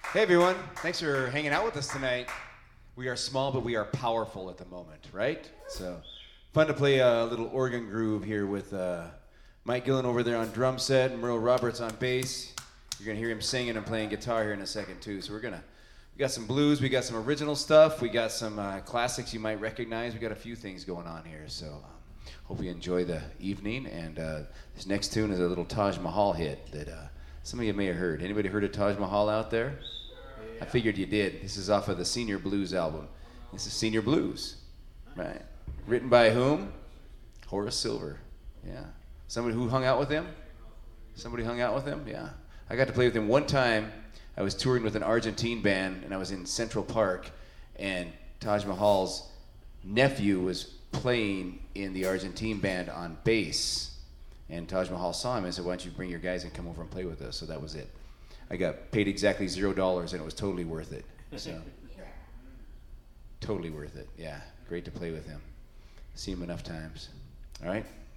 Hey everyone, thanks for hanging out with us tonight. We are small, but we are powerful at the moment, right? So fun to play a little organ groove here with Mike Gillen over there on drum set and Merle Roberts on bass. You're gonna hear him singing and playing guitar here in a second too. So we got some blues, we got some original stuff, we got some classics you might recognize. We got a few things going on here. So hope you enjoy the evening. And this next tune is a little Taj Mahal hit that some of you may have heard. Anybody heard of Taj Mahal out there? I figured you did. This is off of the Senior Blues album. This is Senior Blues, right? Written by whom? Horace Silver. Yeah. Somebody who hung out with him? Somebody hung out with him? Yeah. I got to play with him one time. I was touring with an Argentine band, and I was in Central Park, and Taj Mahal's nephew was playing in the Argentine band on bass. And Taj Mahal saw him and said, "Why don't you bring your guys and come over and play with us?" So that was it. I got paid exactly $0, and it was totally worth it. So, totally worth it. Yeah, great to play with him. See him enough times. All right.